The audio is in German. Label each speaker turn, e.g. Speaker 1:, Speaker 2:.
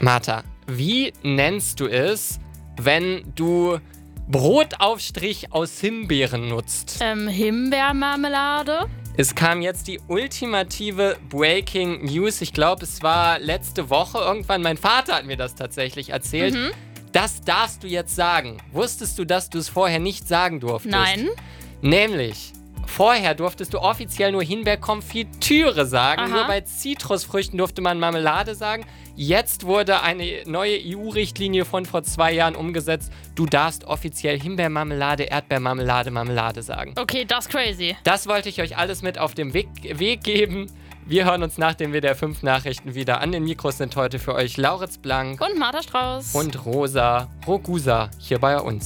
Speaker 1: Martha, wie nennst du es, wenn du Brotaufstrich aus Himbeeren nutzt?
Speaker 2: Himbeermarmelade?
Speaker 1: Es kam jetzt die ultimative Breaking News. Ich glaube, es war letzte Woche irgendwann. Mein Vater hat mir das tatsächlich erzählt. Das darfst du jetzt sagen. Wusstest du, dass du es vorher nicht sagen durftest?
Speaker 2: Nein.
Speaker 1: Nämlich, vorher durftest du offiziell nur Himbeerkonfitüre sagen.
Speaker 2: Aha.
Speaker 1: Nur bei Zitrusfrüchten durfte man Marmelade sagen. Jetzt wurde eine neue EU-Richtlinie von vor 2 Jahren umgesetzt. Du darfst offiziell Himbeermarmelade, Erdbeermarmelade, Marmelade sagen.
Speaker 2: Okay, das ist crazy.
Speaker 1: Das wollte ich euch alles mit auf den Weg geben. Wir hören uns nach dem WDR 5 Nachrichten wieder. An den Mikros sind heute für euch Lauritz Blank
Speaker 2: Und Martha Strauß.
Speaker 1: und Rosa Rogusa hier bei uns.